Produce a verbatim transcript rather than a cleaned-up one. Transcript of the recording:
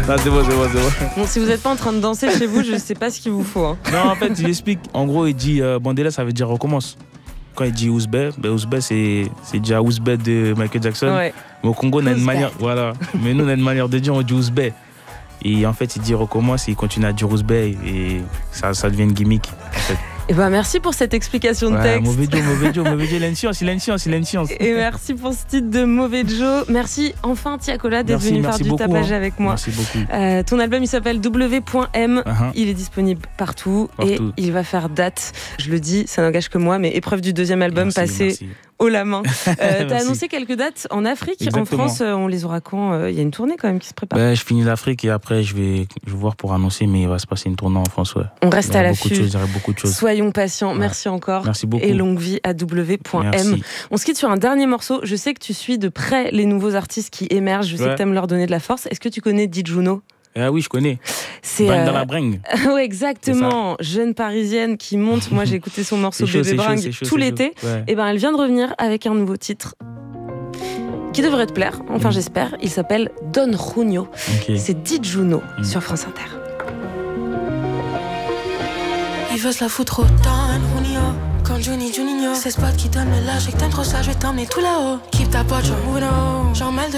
Non, c'est bon, c'est bon, c'est bon. Bon, si vous n'êtes pas en train de danser chez vous, je sais pas ce qu'il vous faut. Hein. Non, en fait, il explique. En gros, il dit euh, Bandela, ça veut dire recommence. Quand il dit Ouzbek, ben Ouzbek, c'est, c'est déjà Ouzbek de Michael Jackson. Ouais. Mais au Congo, on a une Ouzbek. manière. Voilà. Mais nous, on a une manière de dire, on dit Ouzbek. Et en fait, il dit recommence et il continue à dire Ouzbek. Et ça, ça devient une gimmick. En fait. Et ben merci pour cette explication de Ouais, texte. mauvais Joe, mauvais Joe, mauvais Joe, il a une science, il a une science, il a une science. Et merci pour ce titre de Mauvais Joe. Merci enfin Tiakola d'être Merci, venu merci faire du beaucoup, tapage hein. avec moi. Merci beaucoup. Euh, ton album il s'appelle W point M. Uh-huh. Il est disponible partout, Partout. et il va faire date. Je le dis, ça n'engage que moi, mais épreuve du deuxième album Merci, passé merci. haut la main. Euh, t'as Merci. annoncé quelques dates en Afrique, Exactement. en France. euh, on les aura quand euh, Il y a une tournée quand même qui se prépare. Ben, je finis l'Afrique et après, je vais, je vais voir pour annoncer, mais il va se passer une tournée en France. Ouais. On reste Il y à a beaucoup de l'affût. choses, il y aura beaucoup de choses. Soyons patients. Ouais. Merci encore. Merci beaucoup. Et longue vie à W point M. Merci. On se quitte sur un dernier morceau. Je sais que tu suis de près les nouveaux artistes qui émergent. Je sais Ouais. que t'aimes leur donner de la force. Est-ce que tu connais Di Juno? Ah oui, je connais. C'est Bring euh, dans la bringue. ouais, exactement. Jeune parisienne qui monte. Moi, j'ai écouté son morceau C'est chaud, Bébé c'est chaud, Bringue c'est chaud, tout c'est l'été. chaud. Ouais. Et ben, elle vient de revenir avec un nouveau titre qui devrait te plaire. Enfin, Mm. j'espère. Il s'appelle Don Junio. Ok. C'est Di Juno Mm. sur France Inter. Il veut se la foutre au Don Junio. Comme Juni Juninho. Ces spots qui donnent le lâche et que t'aimes trop ça, je vais t'emmener tout là-haut. Keep ta pote, j'en move on. J'en mêle de